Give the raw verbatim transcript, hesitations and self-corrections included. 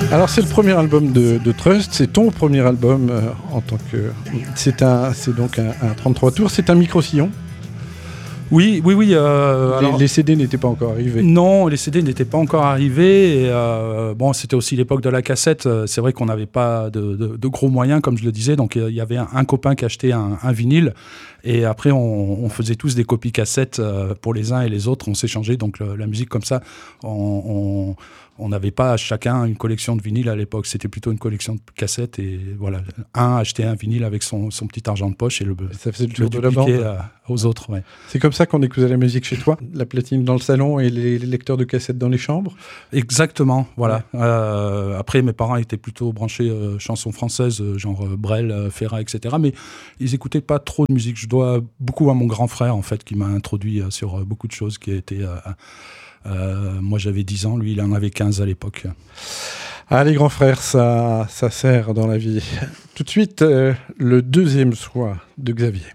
Alors c'est le premier album de, de Trust, c'est ton premier album euh, en tant que... C'est, un, c'est donc un, un trente-trois tours, c'est un micro-sillon. Oui, oui, oui. Euh, les, alors, les C D n'étaient pas encore arrivés. Non, les C D n'étaient pas encore arrivés. Et, euh, bon, c'était aussi l'époque de la cassette. C'est vrai qu'on n'avait pas de, de, de gros moyens, comme je le disais. Donc, il y avait un, un copain qui achetait un, un vinyle. Et après, on, on faisait tous des copies cassettes euh, pour les uns et les autres. On s'échangeait donc le, la musique comme ça. On... on On n'avait pas chacun une collection de vinyles à l'époque, c'était plutôt une collection de cassettes et voilà, un achetait un vinyle avec son, son petit argent de poche et le, ça faisait le tour le de la bande aux autres. Ouais. C'est comme ça qu'on écoutait la musique chez toi, la platine dans le salon et les, les lecteurs de cassettes dans les chambres. Exactement, voilà. Ouais. Euh, après, mes parents étaient plutôt branchés euh, chansons françaises, euh, genre euh, Brel, euh, Ferrat, et cetera. Mais ils écoutaient pas trop de musique. Je dois beaucoup à mon grand frère en fait, qui m'a introduit euh, sur euh, beaucoup de choses, qui a été euh, Euh, moi j'avais dix ans, lui il en avait quinze à l'époque. Ah, les grands frères, ça, ça sert dans la vie. Tout de suite, euh, le deuxième choix de Xavier.